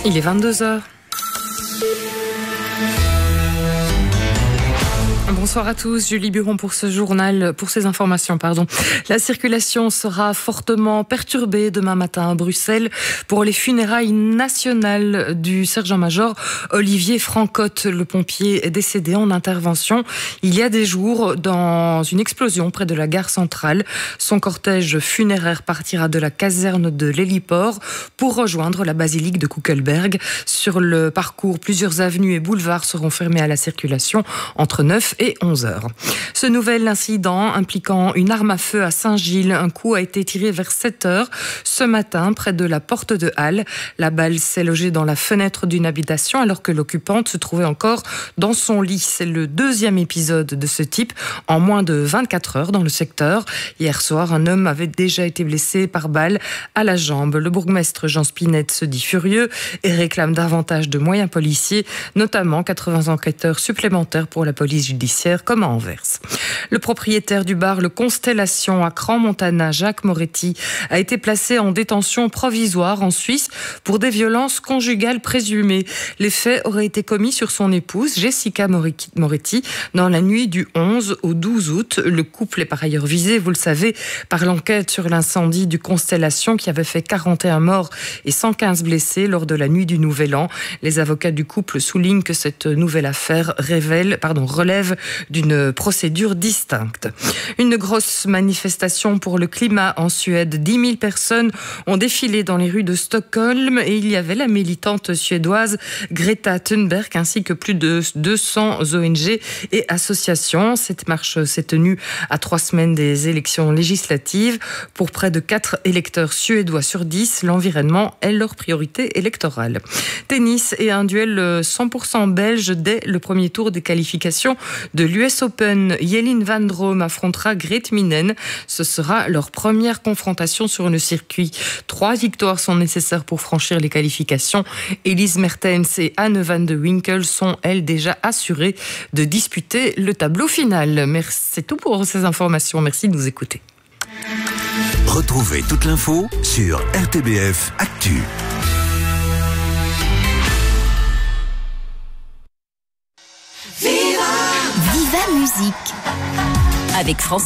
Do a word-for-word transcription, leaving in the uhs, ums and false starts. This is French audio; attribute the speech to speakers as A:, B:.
A: Il est vingt-deux heures. Bonsoir à tous, Julie Buron pour ce journal, pour ces informations, pardon. La circulation sera fortement perturbée demain matin à Bruxelles pour les funérailles nationales du sergent-major Olivier Francotte, le pompier décédé en intervention il y a des jours dans une explosion près de la gare centrale. Son cortège funéraire partira de la caserne de l'héliport pour rejoindre la basilique de Kuckelberg. Sur le parcours, plusieurs avenues et boulevards seront fermés à la circulation entre neuf et onze heures. Ce nouvel incident impliquant une arme à feu à Saint-Gilles, un coup a été tiré vers sept heures ce matin près de la porte de Halle. La balle s'est logée dans la fenêtre d'une habitation alors que l'occupante se trouvait encore dans son lit. C'est le deuxième épisode de ce type en moins de vingt-quatre heures dans le secteur. Hier soir, un homme avait déjà été blessé par balle à la jambe. Le bourgmestre Jean Spinette se dit furieux et réclame davantage de moyens policiers, notamment quatre-vingts enquêteurs supplémentaires pour la police judiciaire comme à Anvers. Le propriétaire du bar Le Constellation à Crans-Montana, Jacques Moretti, a été placé en détention provisoire en Suisse pour des violences conjugales présumées. Les faits auraient été commis sur son épouse, Jessica Moretti, dans la nuit du onze au douze août. Le couple est par ailleurs visé, vous le savez, par l'enquête sur l'incendie du Constellation qui avait fait quarante et un morts et cent quinze blessés lors de la nuit du Nouvel An. Les avocats du couple soulignent que cette nouvelle affaire révèle, pardon, relève d'une procédure distincte. Une grosse manifestation pour le climat en Suède. dix mille personnes ont défilé dans les rues de Stockholm et il y avait la militante suédoise Greta Thunberg ainsi que plus de deux cents O N G et associations. Cette marche s'est tenue à trois semaines des élections législatives. Pour près de quatre électeurs suédois sur dix, l'environnement est leur priorité électorale. Tennis et un duel cent pour cent belge dès le premier tour des qualifications de l'U S Open. Jelen van Drome affrontera Grete Minen. Ce sera leur première confrontation sur le circuit. Trois victoires sont nécessaires pour franchir les qualifications. Elise Mertens et Anne van de Winkel sont, elles, déjà assurées de disputer le tableau final. Merci, c'est tout pour ces informations. Merci de nous écouter.
B: Retrouvez toute l'info sur R T B F Actu.
C: Viva Musique avec France